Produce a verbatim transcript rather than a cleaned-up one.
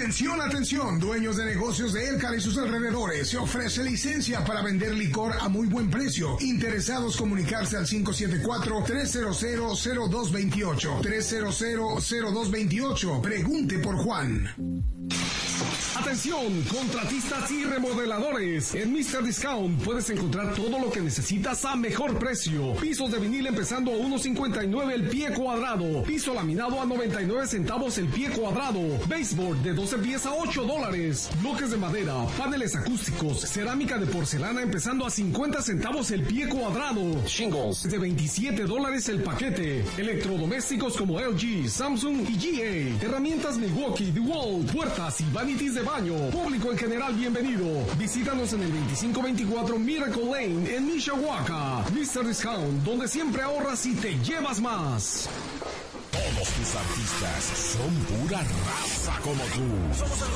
Atención, atención, dueños de negocios de Elcar y sus alrededores. Se ofrece licencia para vender licor a muy buen precio. Interesados, comunicarse al cinco siete cuatro, tres cero cero, cero dos dos ocho. tres cero cero, cero dos dos ocho. Pregunte por Juan. Atención, contratistas y remodeladores. En mister Discount puedes encontrar todo lo que necesitas a mejor precio. Pisos de vinil empezando a uno cincuenta y nueve el pie cuadrado. Piso laminado a noventa y nueve centavos el pie cuadrado. Baseboard de doce pies a ocho dólares. Bloques de madera, paneles acústicos, cerámica de porcelana empezando a cincuenta centavos el pie cuadrado. Shingles de veintisiete dólares el paquete. Electrodomésticos como L G, Samsung y G A. Herramientas Milwaukee, DeWalt, puertas y vanities de baño. Público en general, bienvenido. Visítanos en el veinticinco veinticuatro Miracle Lane en Mishawaka. mister Discount, donde siempre ahorras y te llevas más. Todos tus artistas son pura raza como tú. Somos el